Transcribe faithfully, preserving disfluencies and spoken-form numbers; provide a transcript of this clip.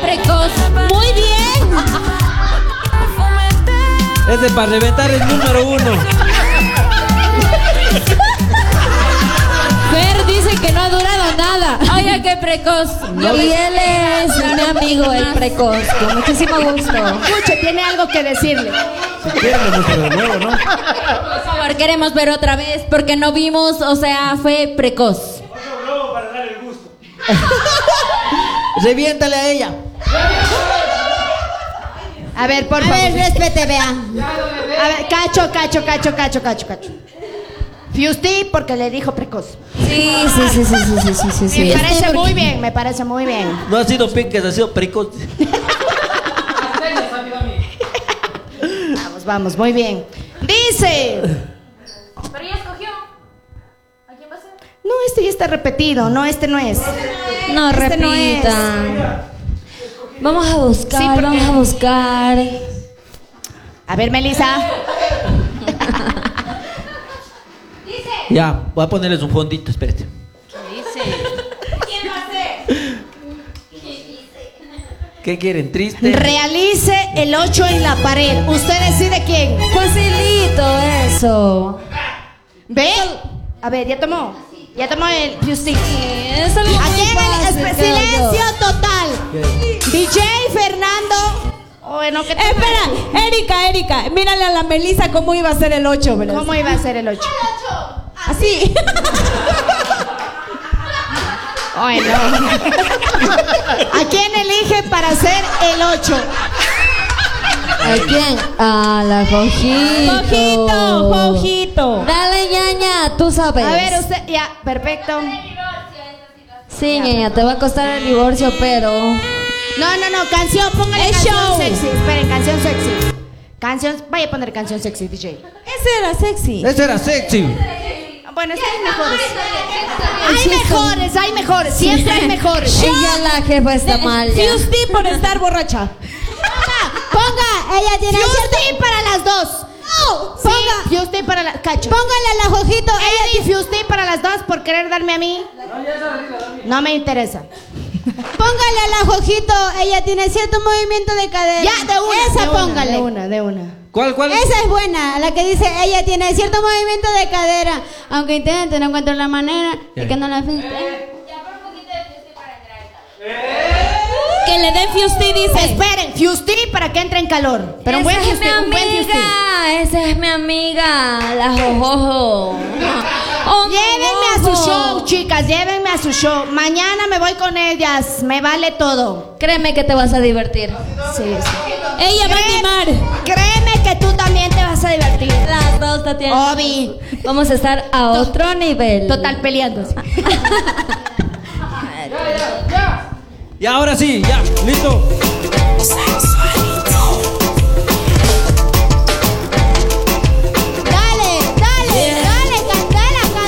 precoz. Muy bien. Ese para reventar es número uno. Fer dice que no ha durado nada. Oye, qué precoz. No. Y él es mi amigo, el precoz. Con muchísimo gusto. Escuche, tiene algo que decirle. Si quieren lo muestro de nuevo, ¿no? Por favor, queremos ver otra vez porque no vimos, o sea, fue precoz. Para dar el gusto. Reviéntale a ella. A ver, por A favor. ver, respete, vea. A ver, cacho, cacho, cacho, cacho, cacho, cacho. Fiusti porque le dijo precoz. Sí, sí, sí, sí, sí, sí, sí, sí, sí. Me parece muy bien, me parece muy bien. No ha sido piques, ha sido precoz. Vamos, vamos, muy bien. Dice. Pero ya escogió. ¿A quién va a ser? No, este ya está repetido. No, este no es. No Este no es. repitan. Vamos a buscar, Sí, porque- vamos a buscar. A ver, Melissa. Ya, voy a ponerles un fondito, espérate. ¿Quién va a ser? ¿Qué quieren? ¿Triste? Realice el ocho en la pared. Usted decide quién. Facilito eso. ¿Ve? A ver, ya tomó. Ya tomó el Fiusti. Es algo ¿A muy quién? fácil, Espe- creo Silencio yo. total. D J Fernando. Bueno, ¿qué te Espera, Erika, Erika, mírale a la Melissa cómo iba a ser el ocho, ¿verdad? ¿Cómo iba a ser el ocho? Así. Ay, no. ¿A quién elige para ser el ocho? ¿A quién? A la Jojito. Jojito, Jojito. Dale, ñaña, tú sabes. A ver, usted, ya, perfecto. Sí, ñaña, te va a costar el divorcio, pero... No, no, no, canción, póngale Es canción show. sexy. Esperen, canción sexy. Canción, vaya a poner canción sexy, D J. Ese era sexy. Ese era sexy. Bueno, es que hay mejores. Hay mejores, hay mejores. Siempre hay mejores. Ella la jefa está mal ya. Fiusti por estar borracha. Ponga, ella tiene Fiusti para las dos. No, Sí, Fiusti para la cacho. póngale a la Jojito. Eddie, Fiusti para las dos por querer darme a mí. No me interesa. Póngale a la Jojito. Ella tiene cierto movimiento de cadera. Ya, de una. Esa de una, póngale. De una, de una. ¿Cuál, cuál? Esa es buena, la que dice ella tiene cierto movimiento de cadera, aunque intente no encuentro la manera de que no la feste. Que le den Fiusti, dice. Esperen, Fiusti para que entre en calor. Pero un buen Esa es Fiusti, mi un buen Fiusti. amiga, esa es mi amiga, la Jojojo. Oh, Llévenme a su Jojojo. show, chicas, llévenme a su show. Mañana me voy con ellas, me vale todo. Créeme que te vas a divertir. Sí, sí. Ella va a Cré- animar. Créeme que tú también te vas a divertir. Las dos, Tatiana. Obi. Vamos a estar a otro nivel. Total peleándose. Y ahora sí, ya, listo.